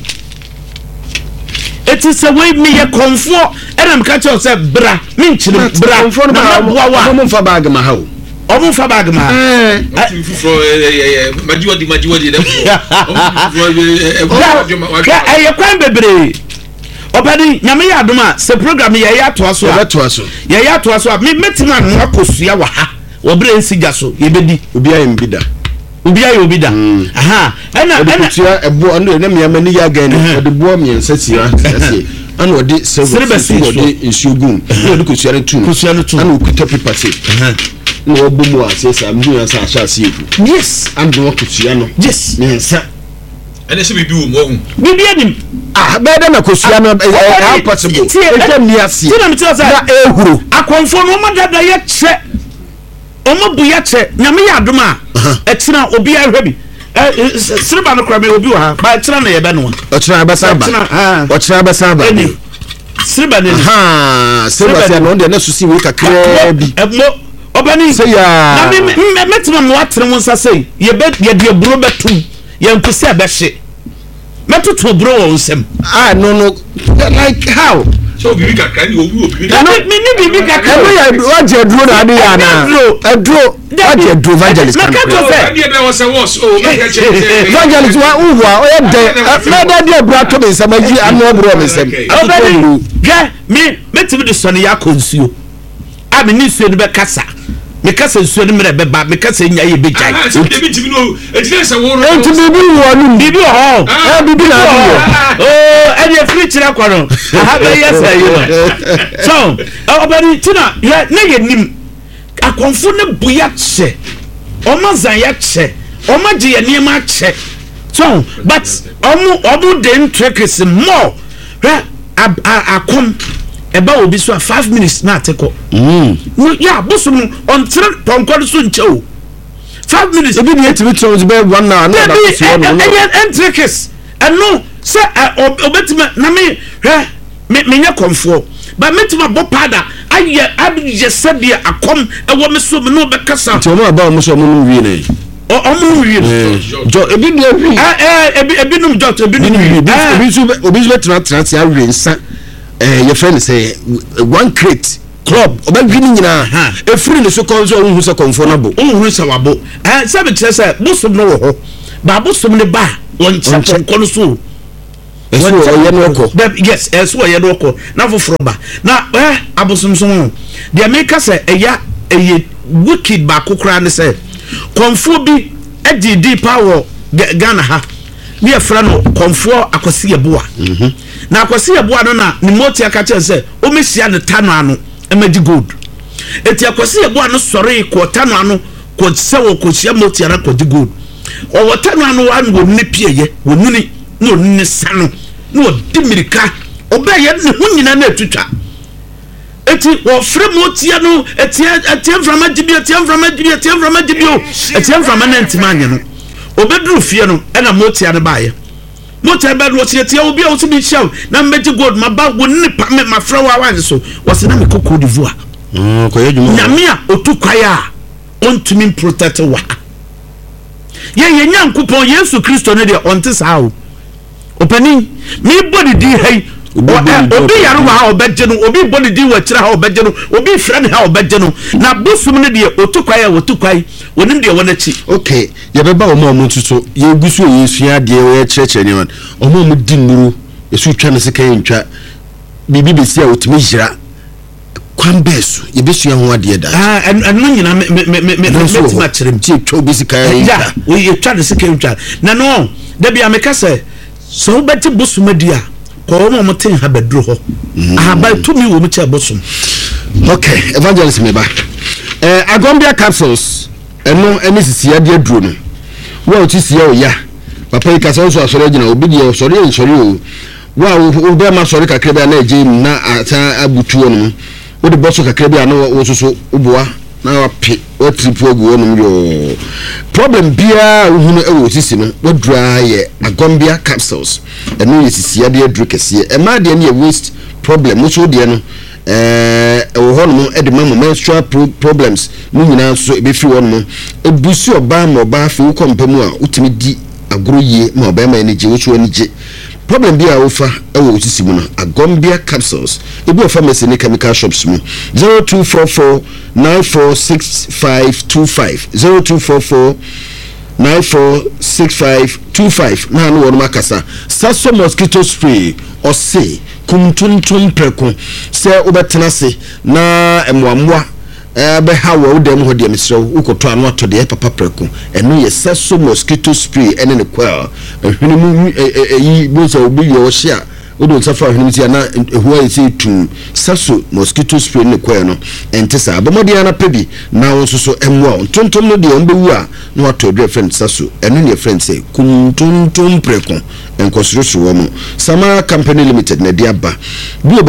eti se we me ye konfo era me ka che se bra me nchire bra konfo na wa mo fa bag ma ha o omo fa bag ma eh fufro eh majiwa di majiwa di eh eh kwan bebre obadi nyame ya adoma se program ye ya to aso a to aso ye ya to aso a me metima no akosua wa ha wo bre nsiga so ye bedi obi ayi mbida obi ayi obi da aha ana ana tia ebo ando na me amani ya gan no de bo me nsatia sase ana odi silver odi nsugum na odi kosua ne tu kosua ne tu ana okuta paper se na obo mu asesa mhu ya sa asha se eku yes ando kosua no yes me nsa ene se bibi wo mo hu bibi anim ah beda na kosua no how possible e ni asie tina mti oza na ehuru akonfo no ma dada ye che omo bu ye che nyame ya adoma e tina obi ahwe bi sirba no kra me obi wa ha ba tina na ye be no o tina ba saba o tina ba saba sirba ne ha sirba se no de na susi we kakra bi emo obani se ya na me metima mo atere mo nsa sei ye be ye de buro betum ye mpese abehye metoto bro won nsem ah no no like how so bibi kakra ni obi obi no me ni bibi kakra no ya waje duro na ade ya na eduro waje duro evangelist kan ko ni ebe was was o me ka che evangelist wa uwa o ye de na da de bra to me nsem aji anu bro me nsem obedi ga me metimi de sone ya konsuo a me ni suo ni be kasa me kasa suo ni mere be ba me kasa nya ye be jai ah so bibi timi no ejire se wo ro enti bibi wo nu bibi ho eh bibi na bibi oh and you free chira kwa no aha be yes you know so obedi tina na ye nim akonfo ne buya che o ma zan ya che o ma je ye niam che so but omu omu den tricks more akom eba obi so five minutes na ateko mm no ya busum on tire tonkor so ncheo five minutes ebi ni etimi tro be one hour na da so no no and tricks ɛno sɛ obɛtuma na me hwɛ me menyɛ kɔmfoɔ ba metuma bɔ pada ayɛ ayɛ sɛdeɛ akɔm ɛwɔ me so me no bɛkasa nti ɔmo aba ɔmo so ɔmo no wie ne ɔmo wie jo ebi no wie eh ebi ebi no jot ebi no wie ebi so obi so betena tena te awie nsa eh your friend say one crate club ɔbɛdwi ne nyinaa efiri ne so kɔn so ɔhu sɛ kɔmfoɔ no bo ɔhu sɛ wabo eh sɛ be kyerɛ sɛ bosom no wɔ hɔ ba bosom ne ba wɔn kyɛ pɔnkɔ no so eso ɔyɛ no kɔ yes eso ɔyɛ no kɔ na foforo ba na eh abosomsom deɛ meka sɛ ɛya ɛyɛ wicked ba kokora ne sɛ kɔmfoɔ bi adi di power Ghana ha ne yɛfrɛ no kɔmfoɔ akwasi yɛboa na akwasi yɛboa no na ne moti aka kyerɛ sɛ ɔmɛhyia ne tano ano ɛmɛdi gold eti akwasi yɛboa no sɔre kɔ tano ano kɔ sɛ wɔ kɔhyia moti ara kɔdi gold ɔwɔ tano ano wa no ne pieyɛ wɔnuni no ne sano no di mirika ɔbɛyɛ ne ho nyina na etutwa eti wɔ frɛ moti no eti eti mframa gibi eti mframa gibi eti mframa gibi o eti mframa na ntima anya no obeduru fie no ɛna moti ano baayɛ moti aba no wɔsi eti obi a wɔsi bi hyɛw na mbɛgye gold ma ba wɔ ne pa me ma frɛ wa wa so wɔsi na me kokɔ divoa mm kɔ yɛ dwuma nyame a otu kwae a ontumi protect wa ye ye nyankopɔn Yesu Kristo ne deɛ ɔnte saa o opani me body di hai obi yaro ha obɛgye no obi body di wa kyerɛ ha obɛgye no obi frɛ ne ha obɛgye no na bosum ne deɛ otu kwae a otu kwae wonim deɛ wɔn akyi okay ye bɛba ɔmo ɔmo ntuso ye gusu Yesu ya deɛ wɔyɛ kyerɛkyerɛ ne man ɔmo ɔmo di nnuru Yesu twa ne sika ntwa bibi besi a otumi jira kwan besu ye besu ho ade da ah ɛno nyina me me me me metima kyerem tie twa obi sika ya we ye twa de sika ntwa na no da bia me ka sɛ so wobɛte bosum adi a kɔ ɔmo ɔmo ten ha bɛduro hɔ ah ba tumi wɔ mu kyɛ bosum okay evangelist me ba eh agombia capsules ɛno ɛne sisia de aduro no wo o ti sia o ya papa yi ka sɛ so asɔre gina obi de sɔre nsɔre o wa o be ma sɔre kakra bia na eje na ata abutuo no wo de boso kakra bia na wo soso uboa na wa pe o triple go no yo problem bia uhunu e wo sisi no wo dura ye agombia capsules eno ye sisia de aduru kese e ma de na waste problem mo so de no eh e wo hono e de ma menstrual problems no nyina so e be fi wo no e busi oba ma oba fi wo kompamu a utimi di agoro ye ma oba ma energy wo so energy problem bia wo fa e wo sisi mu no agombia capsules e bi o pharmacy ne chemical shops mu zero two four four nine four six five two five zero two four four nine four six five two five na no wonu makasa saso mosquito spray o se kuntuntum preko se obetena se na emwamwa eh be ha wo dem ho de mesrew ukoto anu ato de papa preko eno ye saso mosquito spray ene ne kwa ehwene mu eyi boza obi ye o hia odo nsafa ahwene ti na ehuwa ese tu saso mosquito spray ne kwa no ente sa abomodi ana pebi na wo so so emwa ntontom no de on bewu a na ato de friend saso eno ne friend say kuntuntum preko enkosroso wo mo Sama Company Limited na dia ba bi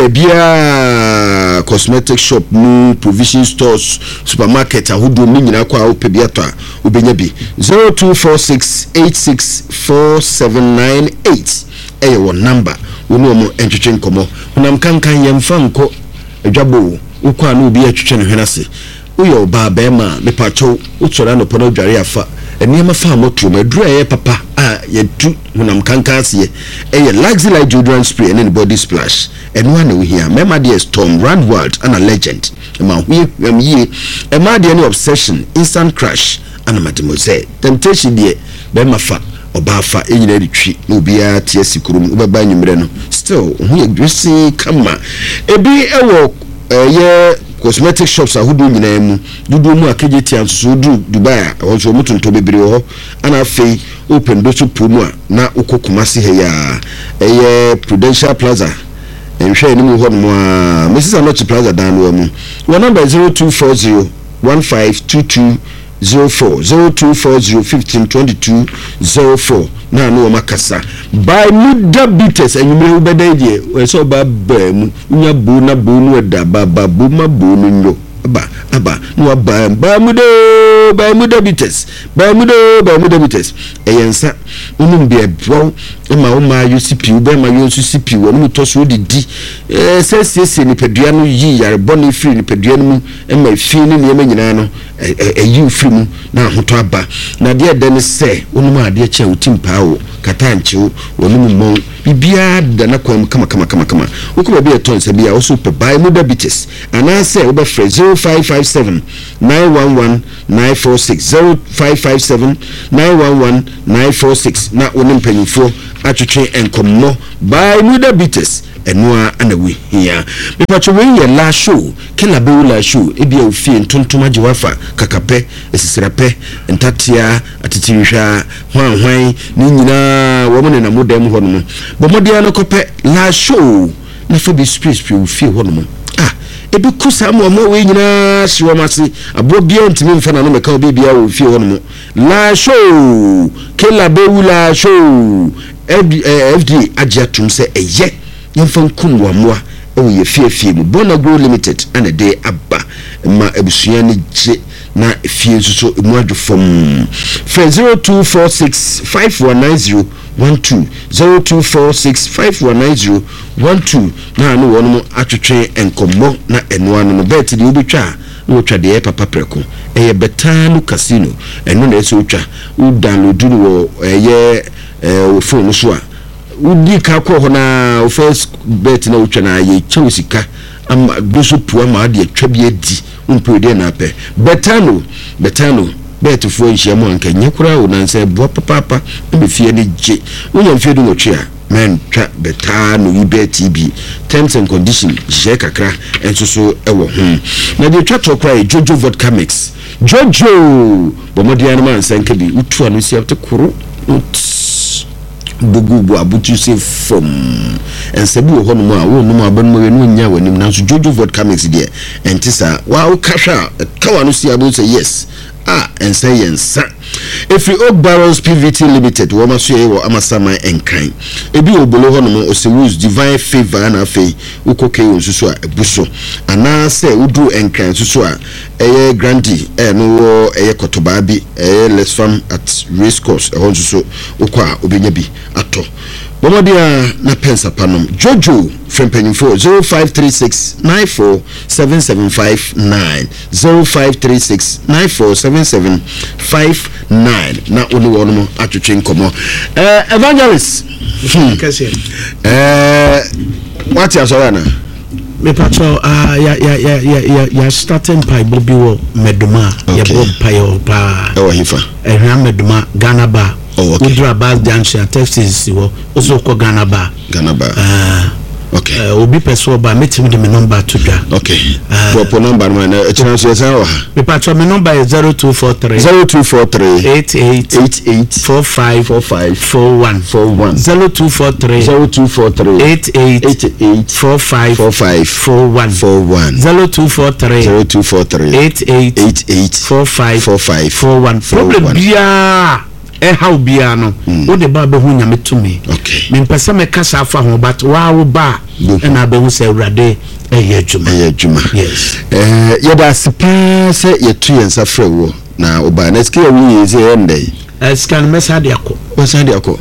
obabia cosmetic shop no provision stores supermarket ahodo mi nyina kwa opebi ato a obenya bi zero two four six eight six four seven nine eight eh your number wonu mo entwetwe nkomo honam kankan yemfa nko adwabo ukwa na obi atwetwe ne hwenase uyo ba ba ma me pacho utsora no pono dware afa eniema fa moto madura ye papa a yedu honam kankan se eh luxury deodorant spray and body splash eno na we here mema de storm rand world and a legend ma hu am yi e ma de any obsession instant crush and mademoiselle temptation de be ma fa oba fa enyina retwi na obi a tie sikurum obeba nyumre no still hu ye dressing kama ebi ewo ye cosmetic shops ahodo nyina mu dudu mu akegeti anso du Dubai a so mutunto bebre ho ana fei open do so promo a na ukokuma se he ya eye Prudential Plaza enhwe ni mu ho no a Missus Anochi Plaza dan no mu your number zero two four zero one five two two zero four zero two four zero fifteen twenty two zero four na no makasa by muda bitters enyumre ubeda die we so ba ba mu nya bu na bu no da ba ba bu ma bu no nyo aba aba no aba ba mu do ba mu do bites ba mu do ba mu do bites eyensa unum be ebro ma wo ma yo sipiu be ma yo su sipiu wo no to so didi eh sesese ni pedua no yi yare boni free ni pedua no mu e ma fi ni ne nyina no e yi free mu na hoto aba na de de ne se unum ade che utimpa wo kata anche wo no mu bibia da na kwam kama kama kama kama ukuma be ton se bia wo so pe ba mu da bites ana se wo be free zero five five seven nine one one nine four six zero five five seven nine one one nine four six na wonim panyifo atwetwe enkommo by muda bites enua anawi hia mepacho we ye la show kila be la show e bia ofie ntontom agiwafa kakape esisirape ntatia atitiwihwa hwan hwan ni nyina wo mo na modem ho no bo modia no kope la show na fa bi space pe ofie ho no ah ebi kusa mo mo we nyina siwo mase abo bia ntimi mfa na no meka obi bia ofie ho no la show kila be la show F D A ajatum se eye yemfan kunwa moa o ye fiefie mu Bonagro Limited and day abba ma ebusua ni je na fie nsuso emu adwofom for zero two four six five one nine zero one two zero two four six five one nine zero one two na no wono mu atwetwe enkommo na enoa no bet de obetwa no twa de papa preko eye betanu casino eno na eso twa u download no wo eye eh o phone so a udi ka ko ho na o first bet na utwa na ye chewsika am doso pu ama de atwa bi adi umpe de na pe betano betano bet fo nhia mo anka nyekura o na nse bo papa be fie ne je wonya fie do notwe a men twa betano yi bet bi terms and conditions je kakra enso so ewo ho na de twa to kwa Jojo vodka mix Jojo bomodian man sanka bi utu anu si apte kuru bugu abutu se from ensebi wo hono a wo no aban mo we no nya wanim nanso Jojo vodka mix de entisa wa ukasha kawa no si abo say yes ah ense yensa Every Oak Barrels P V T Limited wo maso ye wo amasama enkan ebi obolo hono mo osewus divine favor na afei ukoke onsusu a ebuso ana se udu enkan susu a eye grandi e no wo eye kotoba bi eye let's farm at race course e honsusu ukwa obenya bi ato bomodia na pensa panom Jojo frempanyimfo zero five three six nine four seven seven five nine zero five three six nine four seven seven five nine na oni wono mo atwetwe nkomo eh evangelist kase eh what you say na me pacho ah ya ya ya ya ya starting pie bobi wo meduma ya bob pie pa e wo hifa e hwa meduma Ghana ba oh okay udra bas junction Texas wo oso ko Ghana ba Ghana ba ah okay uh, obi person ba metim de me number to da okay proper number man e transfer say wa me pacho me number is zero two four three zero two four three eight eight eight eight four five four five four one four one zero two four three zero two four three eight eight eight eight four five four five four one four one zero two four three zero two four three eight eight eight eight four five four five four one problem bia e how bia no wo de ba be hu nyame tumi okay me mpesa me kasa afa ho but wa wo ba e na be hu se urade e ye adwuma e ye adwuma yes eh ye da sipa se ye tu yensa frɛ wo na oba na skia wi ye se ende eh scan message de akọ message de akọ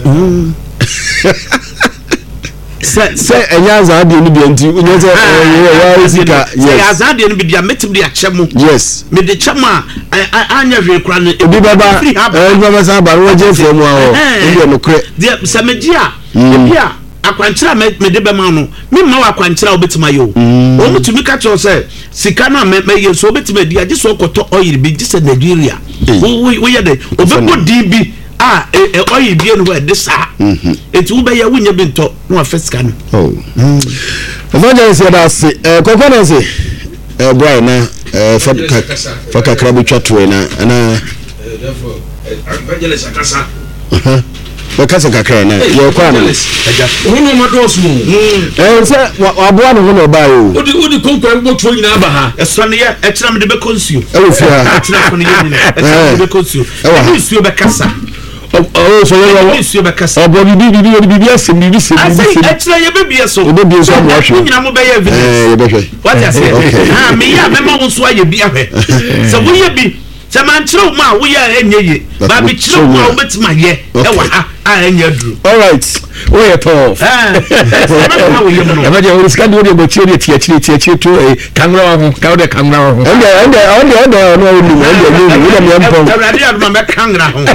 se se enya za de ni bi enti unye se ya sika yes se ya za de ni bi dia metim de akyem yes me de kyema anya hwe kura no ebi baba eh baba sa ba ro je fo mu a o ndi no kre de se megia ebi a akwankyira me de be ma no me ma wa akwankyira obetima yo o mutumi ka cho se sika na me ye so obetima di age so koto oil bi gise Nigeria wo ye de obeko D B ah e oil bi enu we de sa eti wo be ye wo nya bi nto no afesika no oh evangelist ya da se eh kokona se eh boy na eh faka krabu twatwe na na therefore evangelist akasa wakasa kakra na ye kwa na wono mados mu eh se aboa no no ba yo odi odi konkwa mboto nyina ba ha eso ne ye e tira me de be consume e wo fia tira ko ne ye ni e tira me de consume e suo be kasa oh so you nsuo bɛkasa obo bibi bibi bibi asem bibi sem bibi sem akyerɛ yɛ bɛbie so obo bi so mo ahwe nyina mo bɛyɛ evidence eh ye bɛhwɛ what I say ha me ya me ma wo so ayɛ bi ahwɛ sɛ wo yɛ bi sɛ man kyerɛ wo ma wo yɛ enye ye ba bi kyerɛ wo ma wo betima yɛ ɛwɔ ha a enye duru all right wo yɛ tough eh ma wo yɛ mo eba je wo sika do de bo tiere tie tie tie tie to eh kangra ho ka wo de kangra ho ende ende ende ende no wo ni ende ni wo de me mpom awurade aduma me kangra ho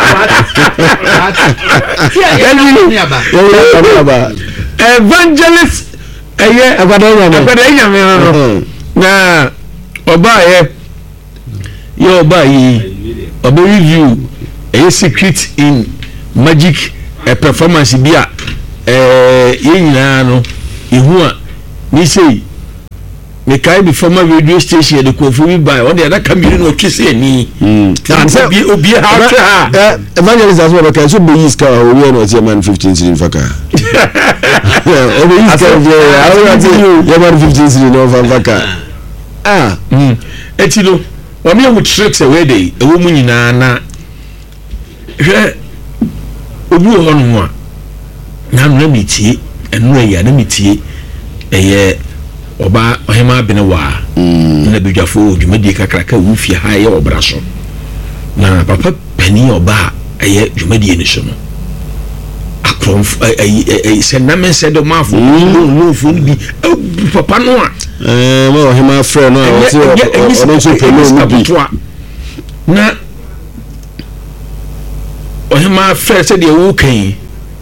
evangelist eye agbada nyame agbada nyame no na oba ye yo oba yi oba review a secret in magic a performance bi a eh ye nyina no ihu a ni sei me kai bi former radio station de ko fu bi buy on the other camera no twese ani na say bi obi ha twa ha evangelist as well okay so be is ka o we no say man fifteen city faka o be is ka je I want you man fifteen city no faka ah mm etilo o me hu tricks away dey e wo mu nyina na hwe obi ho no a na no na mitie enu ya na mitie eye oba ohema bene wa na bidwafo dwumadi kakraka wu fie ha ye obra so na papa pani oba eye dwumadi ni so no akron ai se na men se do mafo no no fo ni bi papa no a eh ma ohema frɛ no a o se o so pelo no bi na ohema frɛ se de wo kan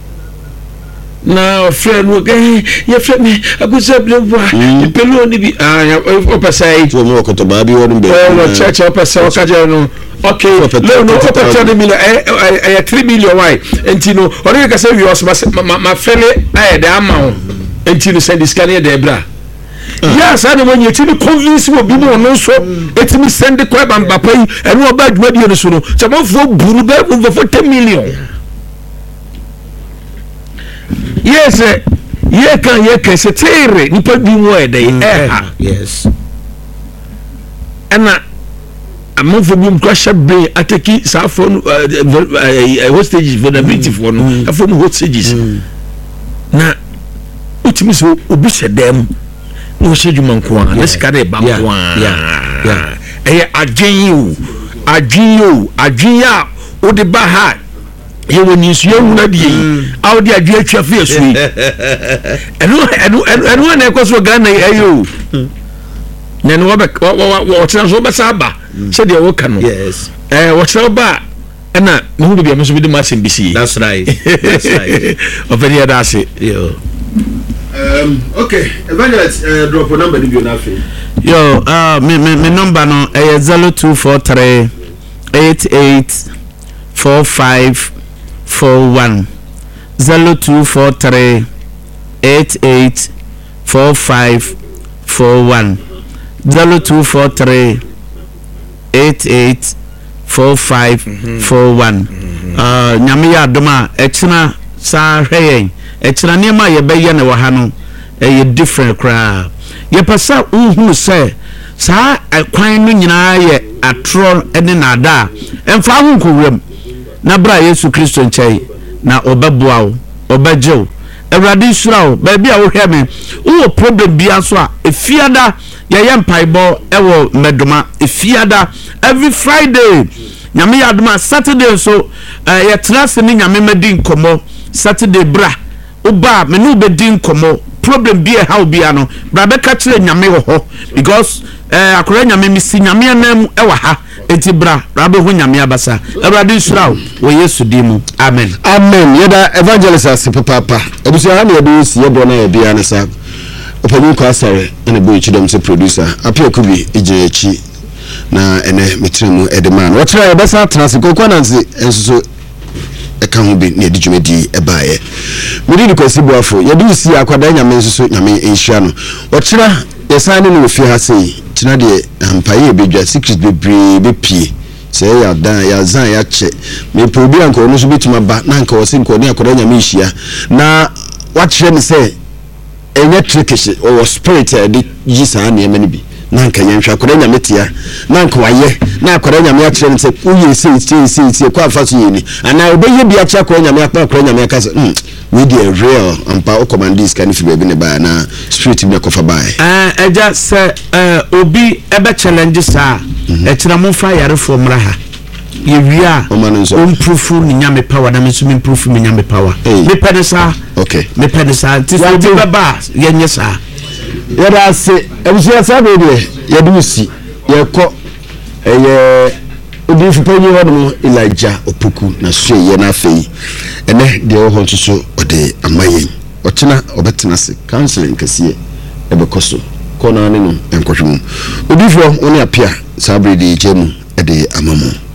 na frɛ no eh ye frɛ me abusa blebwa pelo ni bi ah o pasai to mo ko to ba bi wonu be o church o pasai o kaje no okay no no o pasai ni million eh eh three million why entino o re ka say we os ma ma fele eh de ama entino send this can de bra yes I know you timi convince wo bi mo no so etimi send ko ba mbapa yi eno oba adwuma die no so no se mo fo buru be mo fo ten million yes ye kan ye kan se tere ni pa bi mo e dey eh yes ana amon fo bi mo kwa shabe ateki sa phone hostages for the beautiful no afo mo hostages na utimi so obi sedem no sheduma nko an na sika de ba nko an yeah eh adwen o adwen o adwen a o de ba ha ye woni nsu ye huna die a o de adwen atwa fe asu yi eno eno eno na ekoso Ghana ayo na no ba wo tena so ba saba che de wo ka no yes eh wo tena ba na me hu bia me so bi de ma sem bi si that's right that's right over here that's it yo um okay evangelist uh, drop number di na fe yo uh me me me number no eh zero two four three eight eight four five four one zero two four three eight eight four five four one zero two four three eight eight four five four one uh nyame ya adoma ekina sa hweyen ekina niam a ye beye ne wa ha no e different kra ye pasa unhu se sa akwan no nyina ye atro ene na ada emfa hu nkowrem na bra Yesu Kristo nchai na obaboa wo obajew Ewrade sura wo ba bia wo hwe me wo problem bia so a efiada ye ye mpaibo ewo medoma efiada every Friday nyame yadoma Saturday so uh, ye trase ni nyame madi nkomo Saturday bra oba me no be din nkomo problem bia how bia no bra be ka kire nyame wo ho because uh, akora nyame misi nyame anam ewa ha enti bra bra be hu nyame abasa Ewrade sura wo Yesu dimu amen amen yeda evangelist asipa papa ebusu ha na ye do si ye bo na ye bia na sa opani ko asare na boy chidom se producer apia kubi ije echi na ene metremu edeman watra ye besa transi kokwa nansi enso eka ho bi na edi dwumedi ebaaye mudi ni kwasi buafo ye do si akwada nyame enso nyame enhia no watra ye sane no fi ha sei tina de ampaye bedwa secret bebre bepie se ya dan ya zan ya che me probi anko no so bituma ba na anka wose nko ne akwada nyame enhia na watra ni se enye trickish or spirit de yisa na yemani bi na nka yɛnhwɛ akɔda nyame tia na nka wayɛ na akɔda nyame akyerɛ no sɛ woyɛ sei sei sei sei kɔ afa so yɛni anaa wobɛyɛ bi akyerɛ akɔda nyame akpa akɔda nyame aka sɛ mm we dey real ampa o commandis kan fi baabi ne ba na street bi akɔfa ba eh ɛgya sɛ eh obi ɛbɛ challenge saa ɛkyerɛ mo fa yare fo mra ha yewia improve ni nyame power na me so improve me nyame power me pede saa okay me pede saa ti so bi baba yenye saa yɛda se ebusia saa be de yɛde usi yɛkɔ ɛyɛ odi fipanyi hɔ no Elijah Opoku na so yɛ na afei ɛnɛ de wɔ hɔ nso ɔde amayen ɔkyena ɔbɛtena se counseling kɛseɛ ɛbɛkɔ so kɔna ne no ɛnkɔhwɛ mu odi fo wɔn apia saa be de gye mu ɛde amamu